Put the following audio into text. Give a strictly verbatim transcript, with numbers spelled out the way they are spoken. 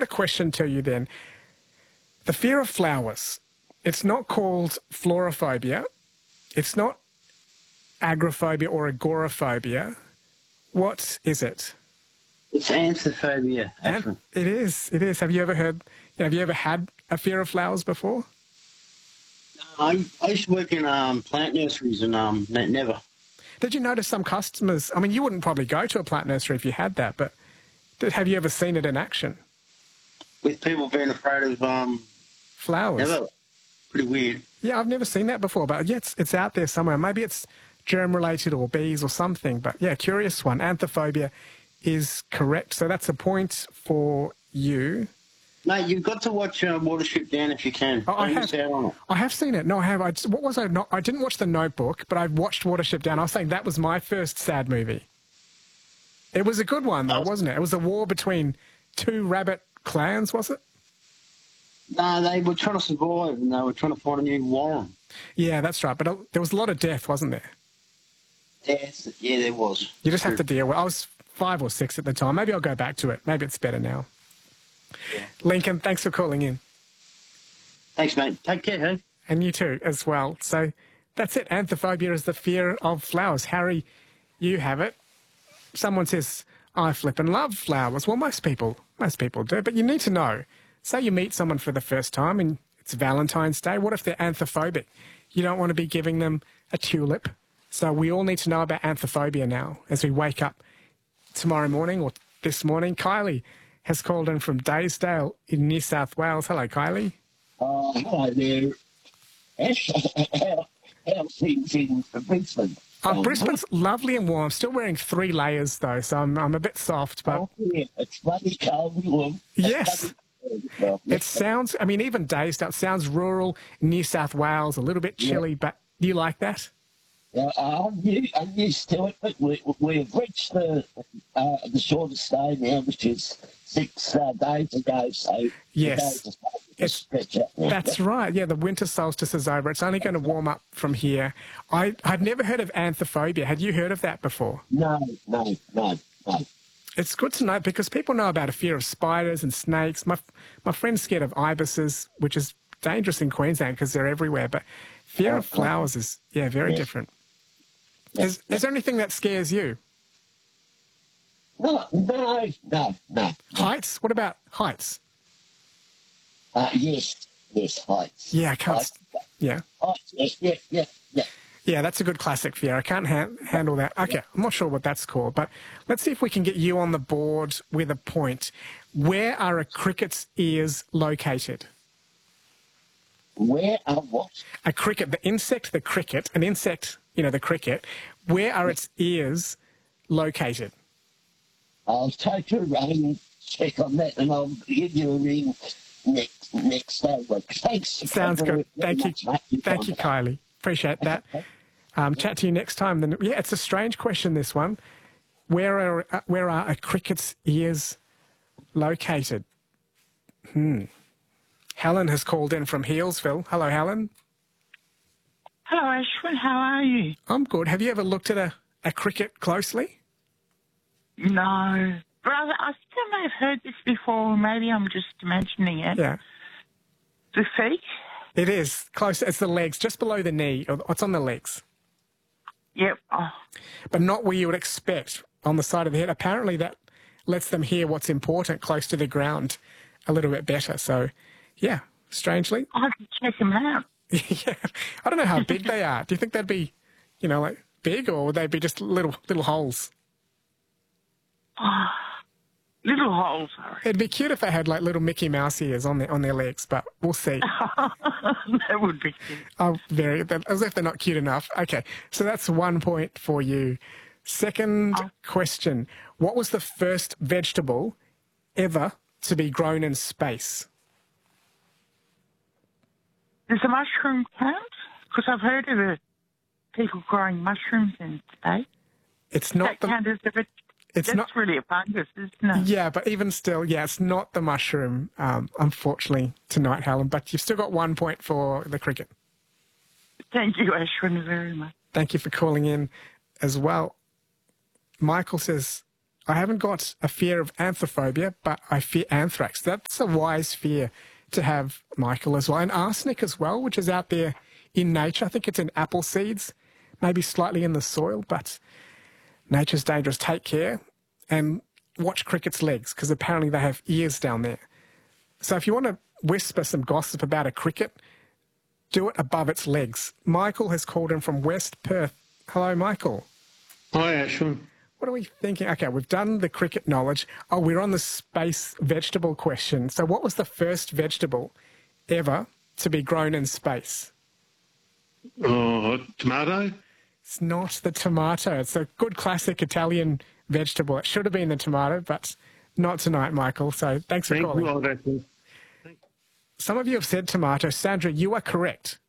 a question to you then. The fear of flowers, it's not called florophobia. It's not agoraphobia or agoraphobia. What is it? It's anthophobia. An- it is. It is. Have you ever heard, have you ever had a fear of flowers before? I, I used to work in um, plant nurseries and um, ne- never. Did you notice some customers, I mean, you wouldn't probably go to a plant nursery if you had that, but did, have you ever seen it in action? With people being afraid of um, flowers? Never. Pretty weird. Yeah, I've never seen that before, but yeah, it's, it's out there somewhere. Maybe it's germ-related or bees or something, but yeah, curious one. Anthophobia is correct. So that's a point for you. Mate, you've got to watch uh, Watership Down if you can. Oh, I, have, on it. I have seen it. No, I have. I, what was I not? I didn't watch The Notebook, but I've watched Watership Down. I was saying that was my first sad movie. It was a good one, though, wasn't it? It was a war between two rabbit clans, was it? No, they were trying to survive and they were trying to find a new warren. Yeah, that's right. But uh, there was a lot of death, wasn't there? Yes, yeah, there was. You just have to deal with it. I was five or six at the time. Maybe I'll go back to it. Maybe it's better now. Yeah. Lincoln, thanks for calling in. Thanks, mate. Take care, hey? And you too, as well. So that's it. Anthophobia is the fear of flowers. Harry, you have it. Someone says, I flip and love flowers. Well, most people, most people do. But you need to know. Say you meet someone for the first time and it's Valentine's Day. What if they're anthophobic? You don't want to be giving them a tulip. So we all need to know about anthophobia now as we wake up tomorrow morning or this morning. Kylie has called in from Daysdale in New South Wales. Hello, Kylie. Oh, uh, hello there. Ash, how, how's things in Brisbane? Oh, um, Brisbane's lovely and warm. Still wearing three layers, though, so I'm, I'm a bit soft. But oh, yeah, it's bloody cold and warm. Yes. It sounds, I mean, even Daysdale, it sounds rural, New South Wales, a little bit chilly, yeah. But do you like that? Uh, I'm, used, I'm used to it, but we, we've reached the uh, the shortest day now, which is six uh, days ago. So yes, it's, that's right. Yeah, the winter solstice is over. It's only going to warm up from here. I I'd never heard of anthophobia. Had you heard of that before? No, no, no, no. It's good to know because people know about a fear of spiders and snakes. My my friend's scared of ibises, which is dangerous in Queensland because they're everywhere. But fear of flowers is yeah very yes. different. Is, is there anything that scares you? No, no, no, no. Heights? What about heights? Uh, yes, yes, heights. Yeah, I can't. Heights. Yeah. Heights, yes, yes, yes, yes. Yeah, that's a good classic fear. I can't ha handle that. Okay, I'm not sure what that's called, but let's see if we can get you on the board with a point. Where are a cricket's ears located? Where are what? A cricket, the insect, the cricket, an insect, you know, the cricket. Where are its ears located? I'll take a run, check on that, and I'll give you a ring next next day. Thanks. Sounds good. Thank you. Thank you, Kylie. Appreciate that. Um, chat to you next time. Then, yeah, it's a strange question, this one. Where are uh, where are a cricket's ears located? Hmm. Helen has called in from Healesville. Hello, Helen. Hello, Ashwin. How are you? I'm good. Have you ever looked at a, a cricket closely? No. Brother, I think I may have heard this before. Maybe I'm just imagining it. Yeah. The feet? It is. Close. It's the legs, just below the knee. It's on the legs. Yep. Oh. But not where you would expect, on the side of the head. Apparently that lets them hear what's important close to the ground a little bit better. So, yeah, strangely. I can check them out. Yeah. I don't know how big they are. Do you think they'd be, you know, like big, or would they be just little little holes? Oh, little holes. It'd be cute if they had like little Mickey Mouse ears on their on their legs, but we'll see. That would be cute. Oh, very. As if they're not cute enough. Okay, so that's one point for you. Second oh. question: what was the first vegetable ever to be grown in space? Does a mushroom count? Because I've heard of the people growing mushrooms in space. It's not that the. Count as a veg- it's That's not really a fungus, isn't it? Yeah, but even still, yeah, it's not the mushroom. Um, unfortunately, tonight, Helen. But you've still got one point for the cricket. Thank you, Ashwin, very much. Thank you for calling in, as well. Michael says, I haven't got a fear of anthrophobia, but I fear anthrax. That's a wise fear to have, Michael, as well. And arsenic as well, which is out there in nature. I think it's in apple seeds, maybe slightly in the soil, but nature's dangerous. Take care and watch cricket's legs, because apparently they have ears down there. So if you want to whisper some gossip about a cricket, do it above its legs. Michael has called in from West Perth. Hello, Michael. Hi, Ashwin. What are we thinking? Okay, we've done the cricket knowledge. Oh, we're on the space vegetable question. So what was the first vegetable ever to be grown in space? Oh, tomato? It's not the tomato. It's a good classic Italian vegetable. It should have been the tomato, but not tonight, Michael. So thanks for Thank calling. you, Ashwin. Some of you have said tomato. Sandra, you are correct.